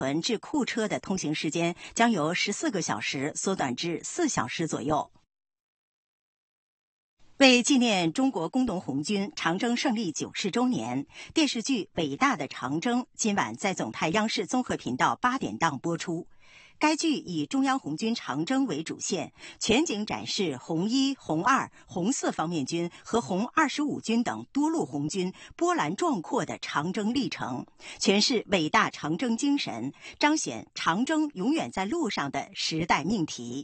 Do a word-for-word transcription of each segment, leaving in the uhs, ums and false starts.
轮至库车的通行时间将由十四个小时缩短至四小时左右。为纪念中国工农红军长征胜利九十周年，电视剧《伟大的长征》今晚在总台央视综合频道八点档播出。该剧以中央红军长征为主线，全景展示红一、红二、红四方面军和红二十五军等多路红军波澜壮阔的长征历程，诠释伟大长征精神，彰显长征永远在路上的时代命题。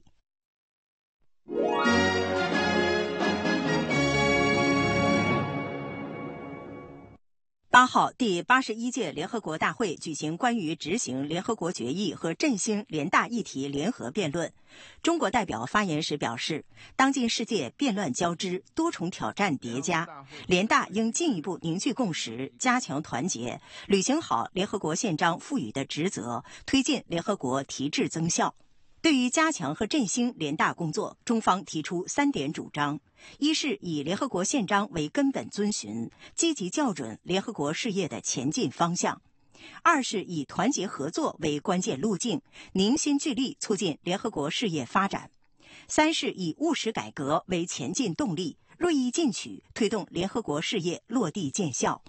八号，第八十一届联合国大会举行关于执行联合国决议和振兴联大议题联合辩论。中国代表发言时表示，当今世界变乱交织，多重挑战叠加，联大应进一步凝聚共识，加强团结，履行好联合国宪章赋予的职责，推进联合国提质增效。对于加强和振兴联大工作，中方提出三点主张：一是以联合国宪章为根本遵循，积极校准联合国事业的前进方向；二是以团结合作为关键路径，凝心聚力促进联合国事业发展；三是以务实改革为前进动力，锐意进取，推动联合国事业落地见效。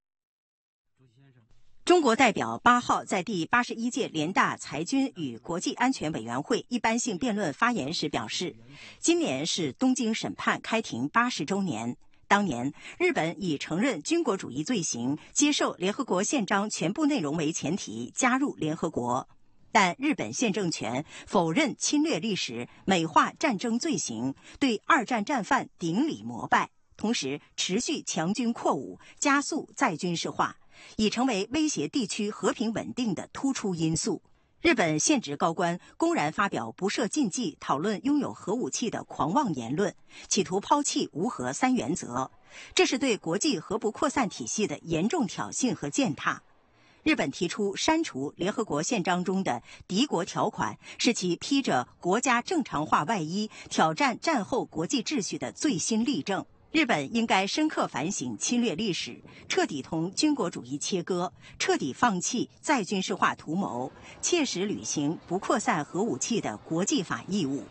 中国代表八号在第八十一届联大裁军与国际安全委员会一般性辩论发言时表示，今年是东京审判开庭八十周年。当年，日本以承认军国主义罪行、接受联合国宪章全部内容为前提加入联合国，但日本现政权否认侵略历史，美化战争罪行，对二战战犯顶礼膜拜，同时持续强军扩武，加速再军事化，已成为威胁地区和平稳定的突出因素。日本现职高官公然发表不设禁忌讨论拥有核武器的狂妄言论，企图抛弃无核三原则，这是对国际核不扩散体系的严重挑衅和践踏。日本提出删除联合国宪章中的敌国条款，是其披着国家正常化外衣，挑战战后国际秩序的最新例证。日本应该深刻反省侵略历史，彻底同军国主义切割，彻底放弃再军事化图谋，切实履行不扩散核武器的国际法义务。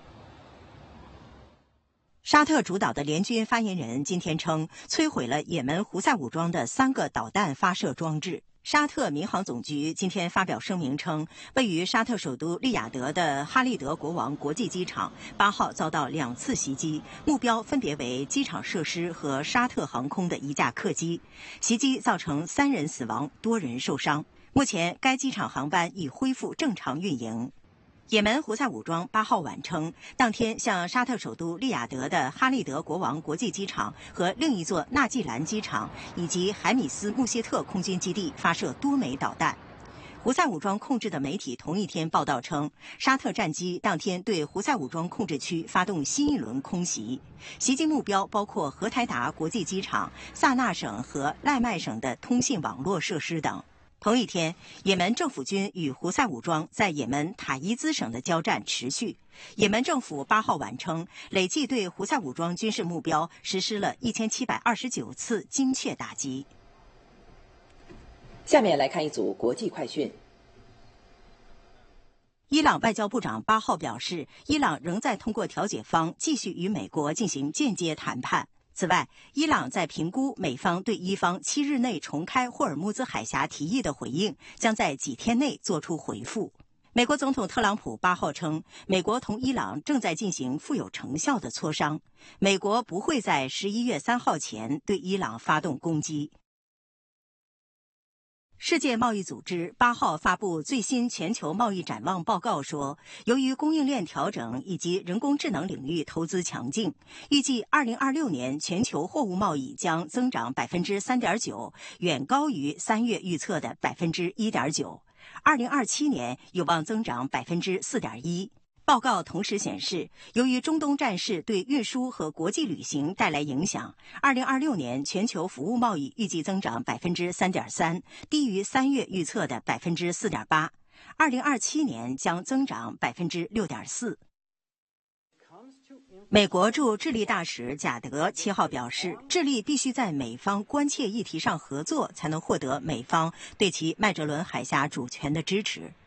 沙特主导的联军发言人今天称，摧毁了也门胡塞武装的三个导弹发射装置。沙特民航总局今天发表声明称，位于沙特首都利雅得的哈利德国王国际机场八号遭到两次袭击，目标分别为机场设施和沙特航空的一架客机。袭击造成三人死亡，多人受伤。目前该机场航班已恢复正常运营。也门胡塞武装八号晚称，当天向沙特首都利雅得的哈利德国王国际机场和另一座纳季兰机场以及海米斯穆谢特空军基地发射多枚导弹。胡塞武装控制的媒体同一天报道称，沙特战机当天对胡塞武装控制区发动新一轮空袭，袭击目标包括荷台达国际机场、萨那省和赖麦省的通信网络设施等。同一天，也门政府军与胡塞武装在也门塔伊兹省的交战持续。也门政府八号晚称，累计对胡塞武装军事目标实施了一千七百二十九次精确打击。 下面来看一组国际快讯。 伊朗外交部长八号表示，伊朗仍在通过调解方继续与美国进行间接谈判。此外，伊朗在评估美方对伊方七日内重开霍尔木兹海峡提议的回应，将在几天内作出回复。美国总统特朗普八号称，美国同伊朗正在进行富有成效的磋商，美国不会在十一月三号前对伊朗发动攻击。世界贸易组织八号发布最新全球贸易展望报告说，由于供应链调整以及人工智能领域投资强劲，预计二零二六年全球货物贸易将增长百分之三点九，远高于三月预测的百分之一点九。二零二七年有望增长百分之四点一。报告同时显示，由于中东战事对运输和国际旅行带来影响，二零二六年全球服务贸易预计增长百分之三点三，低于三月预测的百分之四点八。二零二七年将增长百分之六点四。美国驻智利大使贾德七号表示，智利必须在美方关切议题上合作，才能获得美方对其麦哲伦海峡主权的支持。